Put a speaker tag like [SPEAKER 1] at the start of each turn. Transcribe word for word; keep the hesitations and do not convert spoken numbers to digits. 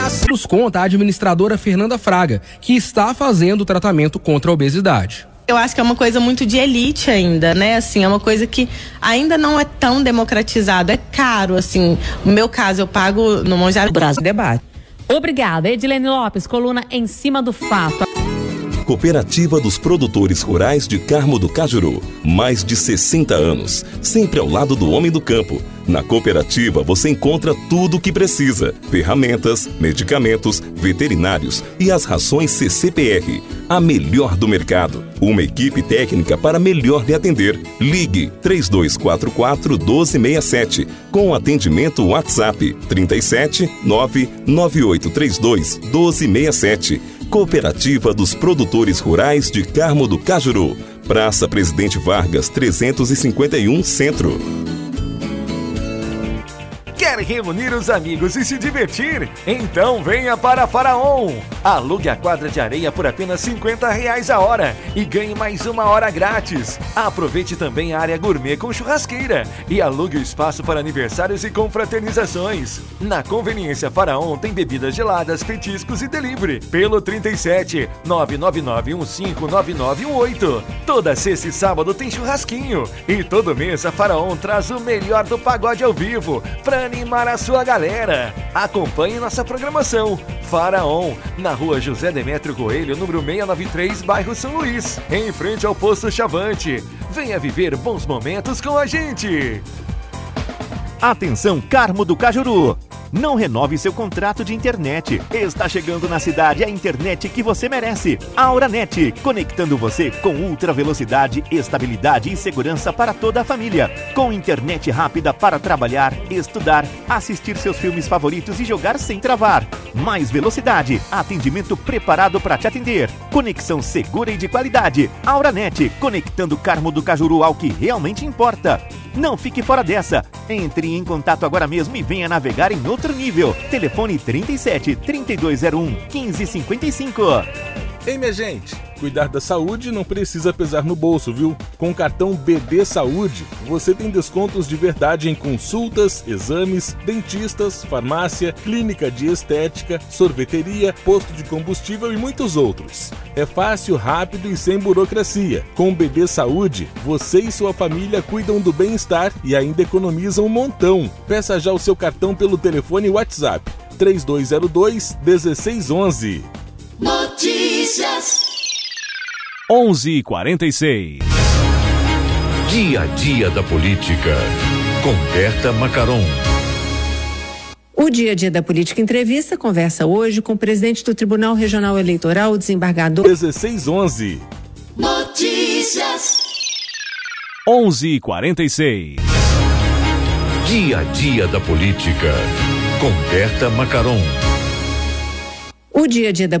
[SPEAKER 1] Nos conta a administradora Fernanda Fraga, que está fazendo o tratamento contra a obesidade.
[SPEAKER 2] Eu acho que é uma coisa muito de elite ainda, né? Assim, é uma coisa que ainda não é tão democratizado, é caro, assim. No meu caso, eu pago no Monjaro Brasil Debate.
[SPEAKER 3] Obrigada, Edilene Lopes, coluna Em Cima do Fato.
[SPEAKER 4] Cooperativa dos Produtores Rurais de Carmo do Cajuru. Mais de sessenta anos, sempre ao lado do homem do campo. Na cooperativa você encontra tudo o que precisa: ferramentas, medicamentos, veterinários e as rações C C P R. A melhor do mercado. Uma equipe técnica para melhor lhe atender. Ligue três dois quatro quatro, um dois seis sete com atendimento WhatsApp trinta e sete, nove nove oito três dois, um dois seis sete. Cooperativa dos Produtores Rurais de Carmo do Cajuru. Praça Presidente Vargas, trezentos e cinquenta e um, Centro.
[SPEAKER 5] Quer reunir os amigos e se divertir? Então venha para Faraon! Alugue a quadra de areia por apenas cinquenta reais a hora e ganhe mais uma hora grátis. Aproveite também a área gourmet com churrasqueira e alugue o espaço para aniversários e confraternizações. Na Conveniência Faraon tem bebidas geladas, petiscos e delivery pelo trinta e sete, nove nove nove um cinco nove nove um oito. Toda sexta e sábado tem churrasquinho e todo mês a Faraon traz o melhor do pagode ao vivo para animar a sua galera. Acompanhe nossa programação. Faraon, na rua José Demétrio Coelho, número seiscentos e noventa e três, bairro São Luís, em frente ao Posto Chavante. Venha viver bons momentos com a gente.
[SPEAKER 6] Atenção, Carmo do Cajuru! Não renove seu contrato de internet. Está chegando na cidade a internet que você merece. AuraNet, conectando você com ultra velocidade, estabilidade e segurança para toda a família. Com internet rápida para trabalhar, estudar, assistir seus filmes favoritos e jogar sem travar. Mais velocidade, atendimento preparado para te atender. Conexão segura e de qualidade. AuraNet, conectando Carmo do Cajuru ao que realmente importa. Não fique fora dessa. Entre em contato agora mesmo e venha navegar em outro nível. Telefone trinta e sete, trinta e dois zero um, quinze cinquenta e cinco.
[SPEAKER 7] Ei, minha gente, cuidar da saúde não precisa pesar no bolso, viu? Com o cartão B D Saúde, você tem descontos de verdade em consultas, exames, dentistas, farmácia, clínica de estética, sorveteria, posto de combustível e muitos outros. É fácil, rápido e sem burocracia. Com o B D Saúde, você e sua família cuidam do bem-estar e ainda economizam um montão. Peça já o seu cartão pelo telefone WhatsApp três dois zero dois, um seis um um.
[SPEAKER 8] Notícias
[SPEAKER 9] onze e quarenta e seis.
[SPEAKER 10] Dia a dia da política com Berta Macaron.
[SPEAKER 11] O Dia a Dia da Política Entrevista conversa hoje com o presidente do Tribunal Regional Eleitoral, o desembargador
[SPEAKER 7] dezesseis onze.
[SPEAKER 8] Notícias
[SPEAKER 9] onze e quarenta e seis.
[SPEAKER 10] Dia a dia da política com Berta Macaron.
[SPEAKER 11] O Dia a Dia da